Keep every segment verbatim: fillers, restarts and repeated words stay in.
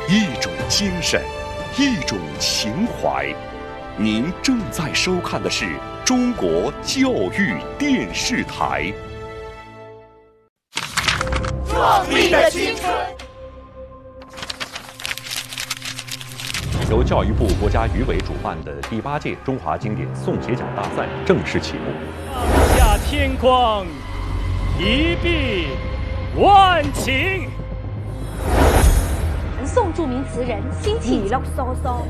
一种精神，一种情怀。您正在收看的是中国教育电视台。 壮丽的青春。 由教育部国家语委主办的第八届中华经典诵写奖大赛正式启幕。 上下天光，一碧万顷。 南宋著名词人辛弃疾梭梭。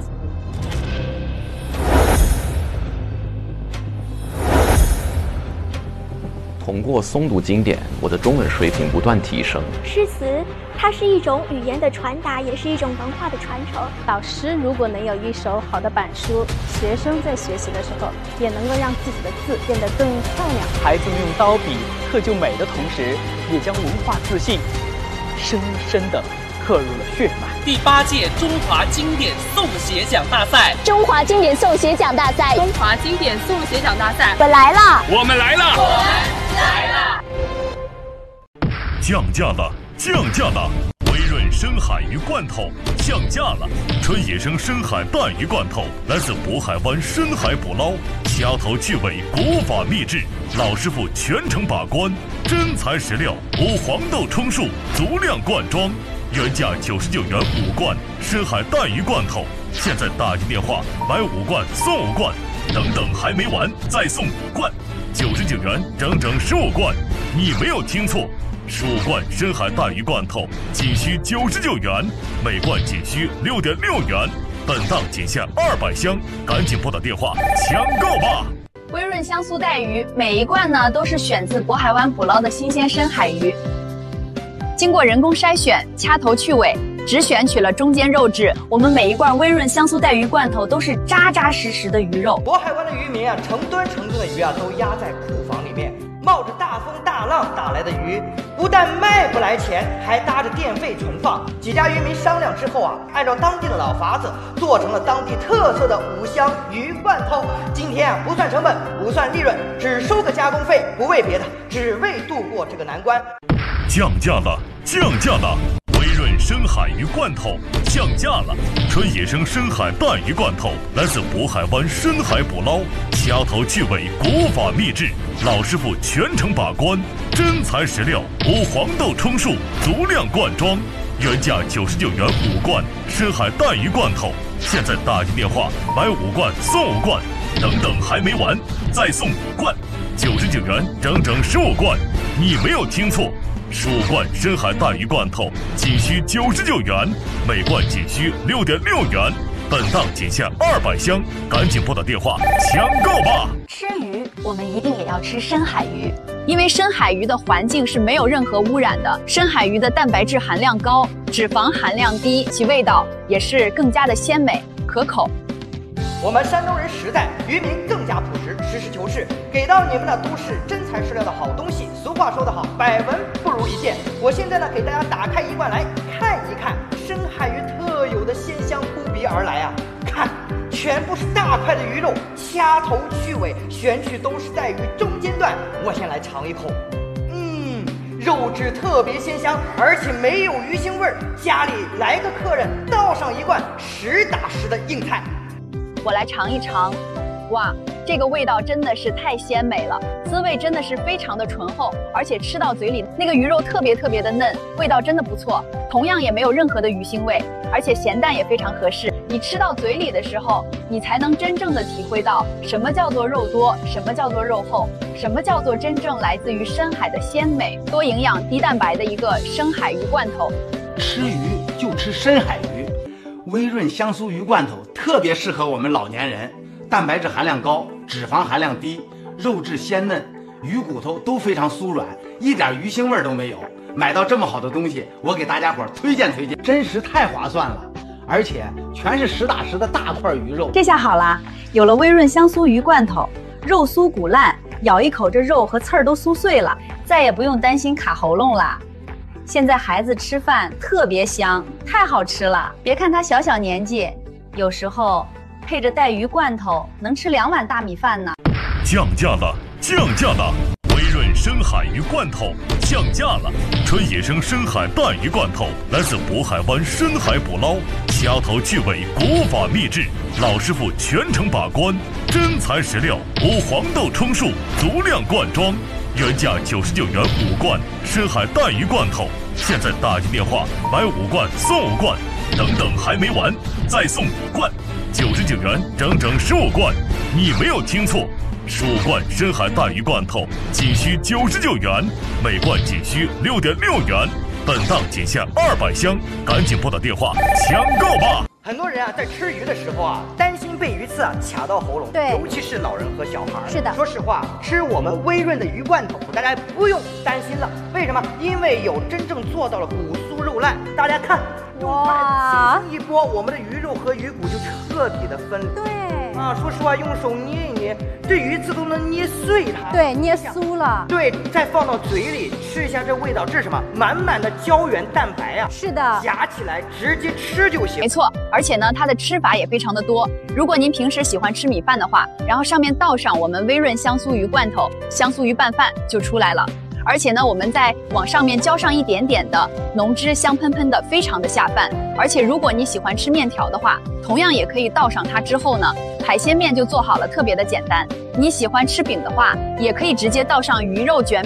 通过诵读经典，我的中文水平不断提升。 诗词，它是一种语言的传达，也是一种文化的传承。 老师如果能有一手好的板书，学生在学习的时候也能够让自己的字变得更漂亮。 孩子们用刀笔刻就美的同时，也将文化自信深深地刻入了血脉。 第八届中华经典诵写奖大赛， 中华经典诵写奖大赛， 中华经典诵写奖大赛， 我来了， 我们来了， 我们来了。 降价了，降价了！微润深海鱼罐头降价了，纯野生深海淡鱼罐头来自渤海湾深海捕捞，掐头去尾，国法秘制，老师傅全程把关，真材实料，无黄豆充数，足量灌装。原价九十九元五罐深海淡鱼罐头，现在打进电话买五罐送五罐，等等还没完，再送五罐，九十九元整整十五罐，你没有听错，十五罐深海淡鱼罐头仅需九十九元，每罐仅需六点六元，本档仅限二百箱，赶紧拨打电话抢购吧！ 微润香酥带鱼，每一罐呢都是选自渤海湾捕捞的新鲜深海鱼。经过人工筛选，掐头去尾，只选取了中间肉质。我们每一罐微润香酥带鱼罐头都是扎扎实实的鱼肉。 渤海湾的渔民啊，成吨成吨的鱼啊，都压在库房里面，冒着大风大浪打来的鱼，不但卖不来钱，还搭着电费存放。几家渔民商量之后啊，按照当地的老法子，做成了当地特色的五香鱼罐头。今天啊，不算成本，不算利润，只收个加工费，不为别的，只为度过这个难关。 降价了，降价了！微润深海鱼罐头降价了，纯野生深海淡鱼罐头来自渤海湾深海捕捞，掐头去尾，国法秘制，老师傅全程把关，真材实料，无黄豆充数，足量灌装。原价九十九元五罐深海淡鱼罐头，现在打进电话买五罐送五罐，等等还没完，再送五罐，九十九元整整十五罐，你没有听错。十五罐深海淡鱼罐头仅需九十九元，每罐仅需六点六元，本档仅限二百箱，赶紧拨打电话抢购吧！ 吃鱼，我们一定也要吃深海鱼，因为深海鱼的环境是没有任何污染的，深海鱼的蛋白质含量高，脂肪含量低，其味道也是更加的鲜美可口。 我们山东人实在，渔民更加朴实，实事求是，给到你们的都是真材实料的好东西。俗话说得好，百闻不如一见。我现在呢，给大家打开一罐来看一看深海鱼特有的鲜香扑鼻而来啊！看，全部是大块的鱼肉，掐头去尾，选取都是带鱼中间段。我先来尝一口，嗯，肉质特别鲜香，而且没有鱼腥味儿。家里来个客人，倒上一罐实打实的硬菜。 我来尝一尝，哇，这个味道真的是太鲜美了，滋味真的是非常的醇厚，而且吃到嘴里那个鱼肉特别特别的嫩，味道真的不错，同样也没有任何的鱼腥味，而且咸淡也非常合适。你吃到嘴里的时候，你才能真正的体会到什么叫做肉多，什么叫做肉厚，什么叫做真正来自于深海的鲜美、多营养、低蛋白的一个深海鱼罐头。 吃鱼就吃深海鱼。微润香酥鱼罐头特别适合我们老年人，蛋白质含量高，脂肪含量低，肉质鲜嫩，鱼骨头都非常酥软，一点鱼腥味都没有。买到这么好的东西，我给大家伙推荐推荐，真实太划算了，而且全是实打实的大块鱼肉。 这下好了，有了微润香酥鱼罐头，肉酥骨烂，咬一口这肉和刺儿都酥碎了，再也不用担心卡喉咙啦。现在孩子吃饭特别香，太好吃了。别看他小小年纪，有时候配着带鱼罐头，能吃两碗大米饭呢。 降价了，降价了！微润深深海鱼罐头降价了，纯野生深海带鱼罐头来自渤海湾深海捕捞，掐头去尾，国法秘制，老师傅全程把关，真材实料，无黄豆充数，足量灌装，原价九十九元五罐深海带鱼罐头，现在打进电话买五罐送五罐，等等还没完，再送五罐，九十九元整整十五罐，你没有听错。十五罐深海带鱼罐头仅需九十九元，每罐仅需六点六元，本档仅限二百箱，赶紧拨打电话抢购吧！ 很多人啊，在吃鱼的时候啊，担心被鱼刺啊卡到喉咙， 对， 尤其是老人和小孩。 是的， 说实话，吃我们微润的鱼罐头，大家不用担心了。为什么？因为有真正做到了骨酥肉烂。大家看，用筷子轻轻一拨，我们的鱼肉和鱼骨就彻底的分离。 对。 啊，说实话，用手捏一捏，这鱼刺都能捏碎它。 对，捏酥了。 对，再放到嘴里吃一下，这味道，这是什么？满满的胶原蛋白啊！ 是的， 夹起来直接吃就行。 没错，而且呢，它的吃法也非常的多。如果您平时喜欢吃米饭的话，然后上面倒上我们微润香酥鱼罐头，香酥鱼拌饭就出来了。而且呢，我们再往上面浇上一点点的浓汁，香喷喷的，非常的下饭。而且如果你喜欢吃面条的话，同样也可以倒上它之后呢，海鲜面就做好了，特别的简单。你喜欢吃饼的话，也可以直接倒上鱼肉卷